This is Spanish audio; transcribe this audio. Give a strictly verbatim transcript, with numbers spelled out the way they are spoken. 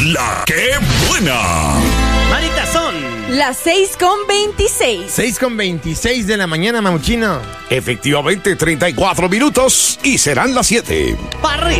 La que buena. Marita, son las seis con veintiséis. seis con veintiséis de la mañana, Mamuchino. Efectivamente, treinta y cuatro minutos y serán las siete. Parri.